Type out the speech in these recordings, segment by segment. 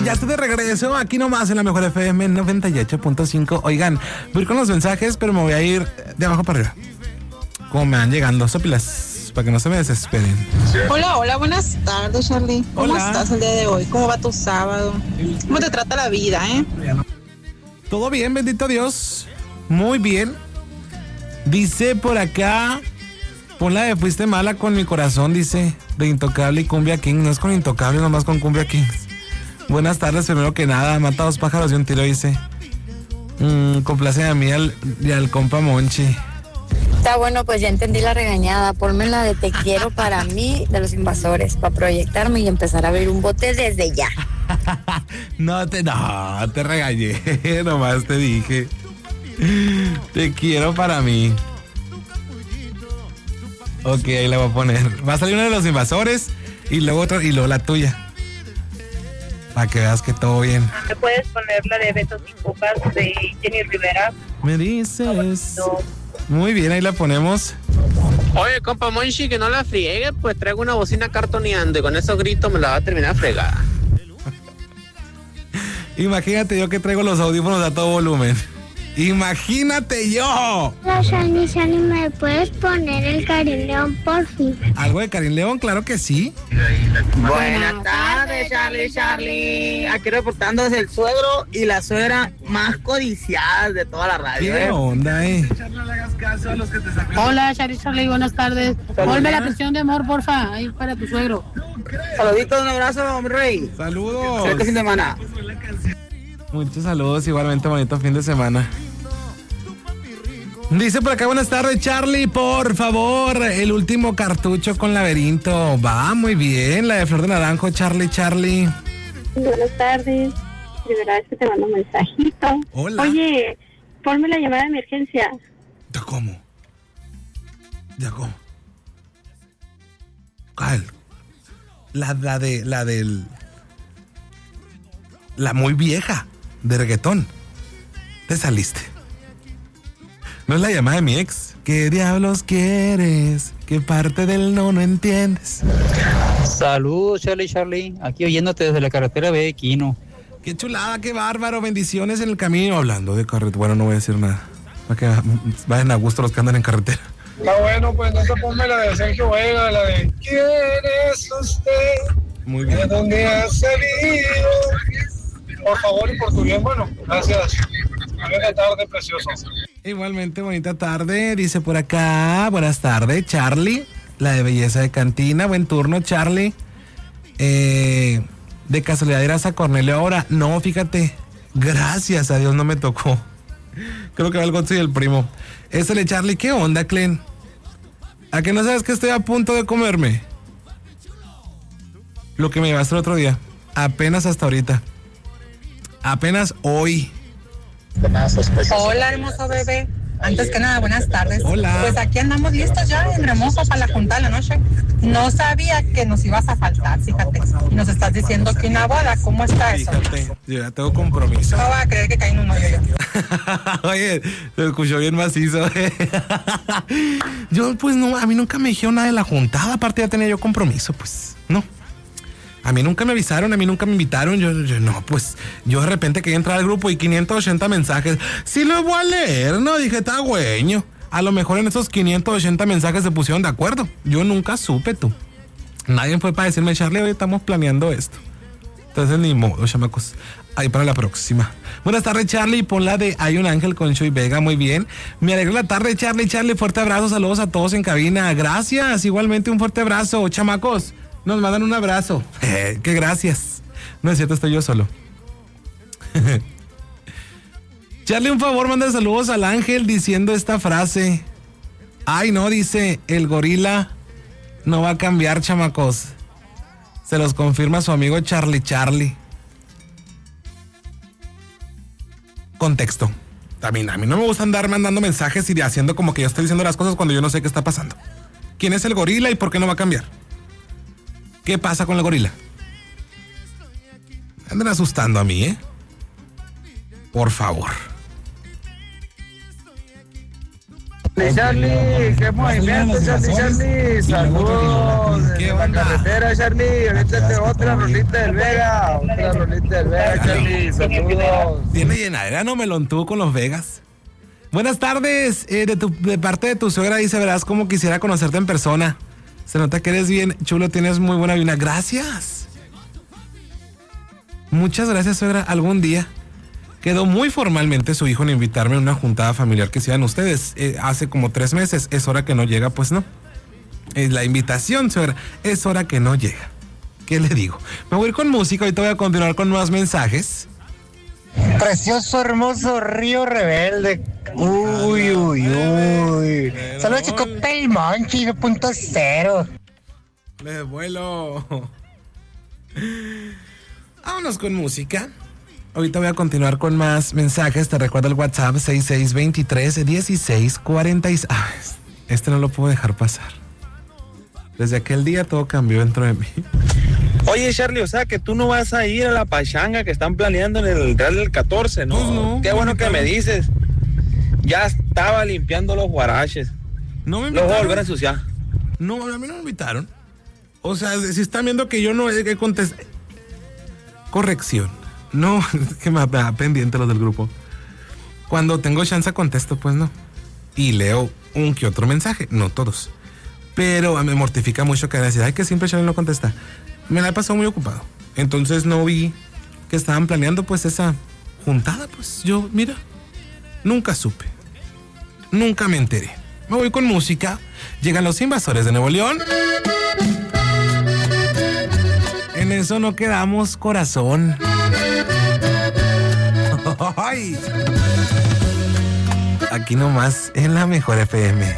ya estoy de regreso aquí nomás en la Mejor FM 98.5. Oigan, voy a ir con los mensajes, pero me voy a ir de abajo para arriba. Como me van llegando, sopilas, para que no se me desesperen. Hola, buenas tardes, Charlie. ¿Cómo estás el día de hoy? ¿Cómo va tu sábado? ¿Cómo te trata la vida, Todo bien, bendito Dios. Muy bien. Dice por acá, ponla de Fuiste Mala con mi corazón, dice, de Intocable y Cumbia King. No es con Intocable, nomás con Cumbia King. Buenas tardes, primero que nada, mata dos pájaros de un tiro, dice. Complace a mí y al compa Monchi. Está bueno, pues ya entendí la regañada. Ponme la de Te Quiero para mí de Los Invasores, para proyectarme y empezar a abrir un bote desde ya. No te regañé, nomás te dije. Te quiero para mí. Ok, ahí la voy a poner. Va a salir una de Los Invasores y luego otra y luego la tuya. Para que veas que todo bien. ¿Me puedes poner la de Besos y Copas de Jenny Rivera? Me dices. Muy bien, ahí la ponemos. Oye, compa Monchi, que no la friegue, pues traigo una bocina cartoneando y con esos gritos me la va a terminar fregada. Imagínate yo que traigo los audífonos a todo volumen. ¡Imagínate yo! Hola, Shani, ¿me puedes poner el Karim León, por fin? ¿Algo de Karim León? Claro que sí. Buenas tardes, Charlie. Aquí reportándose el suegro y la suegra más codiciadas de toda la radio. ¿Qué onda, Hola, Charlie, buenas tardes. Ponme la presión de amor, porfa, ahí para tu suegro. Saluditos, un abrazo, mi rey. Saludos. Excelente fin de semana. Muchos saludos, igualmente bonito fin de semana. Dice por acá, buenas tardes, Charlie, por favor, el último cartucho con laberinto. Va, muy bien, la de Flor de Naranjo, Charlie. Buenas tardes. Primera vez que te mando un mensajito. Hola. Oye, ponme la llamada de emergencia. ¿Ya cómo? ¿Cuál? La muy vieja de reggaetón. Te saliste. No es la llamada de mi ex. ¿Qué diablos quieres? ¿Qué parte del no entiendes? Saludos, Charlie. Aquí oyéndote desde la carretera de Quino. Qué chulada, qué bárbaro. Bendiciones en el camino. Hablando de carretera. Bueno, no voy a decir nada. Para que vayan a gusto los que andan en carretera. Está bueno, pues entonces ponme la de Sergio Vega, la de ¿quién es usted? Muy bien. ¿De dónde ha salido? Por favor y por tu bien, bueno, gracias. Buena tarde, precioso. Igualmente, bonita tarde. Dice por acá, buenas tardes, Charlie. La de Belleza de Cantina. Buen turno, Charlie. De casualidad eras a Cornelio ahora. No, fíjate. Gracias a Dios no me tocó. Creo que va el Gonzo y el primo. Ésale, Charlie, ¿qué onda, Clen? ¿A que no sabes que estoy a punto de comerme? Lo que me llevaste el otro día. Apenas hasta ahorita. Apenas hoy. Hola, hermoso bebé. Antes que nada, buenas tardes. Hola. Pues aquí andamos listos ya en remojo para la junta de la noche. No sabía que nos ibas a faltar, fíjate. Y nos estás diciendo que una boda, ¿cómo está eso? Fíjate, yo ya tengo compromiso. No va a creer que caí en un hoyo yo. Oye, se escuchó bien macizo. Yo, pues no, a mí nunca me dijeron nada de la juntada. Aparte ya tenía yo compromiso, pues, no. A mí nunca me avisaron, a mí nunca me invitaron. Yo no, pues, yo de repente quería entrar al grupo y 580 mensajes. Sí los voy a leer, ¿no? Dije, está güeño. A lo mejor en esos 580 mensajes se pusieron de acuerdo. Yo nunca supe, tú. Nadie fue para decirme, Charlie, hoy estamos planeando esto. Entonces, ni modo, chamacos. Ahí para la próxima. Buenas tardes, Charlie. Pon la de Hay un ángel con Chuy Vega. Muy bien. Me alegró la tarde, Charlie. Fuerte abrazo. Saludos a todos en cabina. Gracias. Igualmente un fuerte abrazo, chamacos. Nos mandan un abrazo. Qué gracias. No es cierto, estoy yo solo. Charlie, un favor, manda saludos al ángel diciendo esta frase. Ay, no, dice, el gorila no va a cambiar, chamacos. Se los confirma su amigo Charlie. Contexto. También a mí no me gusta andar mandando mensajes y haciendo como que yo estoy diciendo las cosas cuando yo no sé qué está pasando. ¿Quién es el gorila y por qué no va a cambiar? ¿Qué pasa con el gorila? Andan asustando a mí, Por favor. Charlie, qué movimiento, Charlie. Saludos. ¿Qué en la onda? carretera, Charlie. Ahorita te otra rolita del Vega. Charlie, saludos. Tiene llenadera, no melón tú con los Vegas. Buenas tardes, de parte de tu suegra dice, verás cómo quisiera conocerte en persona. Se nota que eres bien chulo, tienes muy buena vibra. Gracias. Muchas gracias, suegra. Algún día quedó muy formalmente su hijo en invitarme a una juntada familiar que hicieran ustedes hace como 3 meses. Es hora que no llega, pues no. Es la invitación, suegra. Es hora que no llega. ¿Qué le digo? Me voy a ir con música, ahorita voy a continuar con más mensajes. Precioso, hermoso Río Rebelde. Uy, uy, uy. Saludos, chico Pelmonchi 2.0. Le vuelo. Vámonos con música. Ahorita voy a continuar con más mensajes. Te recuerdo el WhatsApp 6623-1646. Este no lo puedo dejar pasar. Desde aquel día todo cambió dentro de mí. Oye, Charlie, o sea que tú no vas a ir a la pachanga que están planeando en el Real del 14, ¿no? Pues no. Qué bueno que me dices. Ya estaba limpiando los guaraches. No me los invitaron. voy a volver a ensuciar. No, a mí no me invitaron. O sea, si están viendo que yo no he contestado. Corrección. No, que me da pendiente los del grupo. Cuando tengo chance contesto, pues no. Y leo un que otro mensaje, no todos. Pero me mortifica mucho que decir, ay, que siempre Charlie no contesta. Me la he pasado muy ocupado. Entonces no vi que estaban planeando pues esa juntada. Pues yo, mira, nunca supe. Nunca me enteré. Me voy con música. Llegan los Invasores de Nuevo León. En eso no quedamos, corazón. Ay. Aquí nomás en la Mejor FM.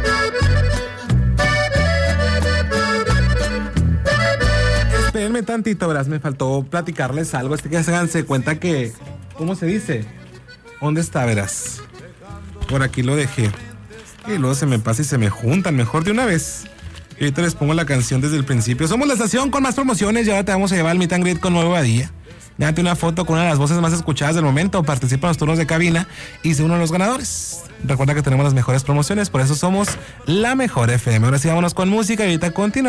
Espérenme tantito, verás, me faltó platicarles algo. Que háganse cuenta que, ¿cómo se dice? ¿Dónde está, verás? Por aquí lo dejé. Y luego se me pasa y se me juntan, mejor de una vez. Y ahorita les pongo la canción desde el principio. Somos la estación con más promociones y ahora te vamos a llevar al Meet and Greet con Nuevo Badía. Déjate una foto con una de las voces más escuchadas del momento. Participa en los turnos de cabina y sé uno de los ganadores. Recuerda que tenemos las mejores promociones, por eso somos la Mejor FM. Ahora sí, vámonos con música y ahorita continuamos.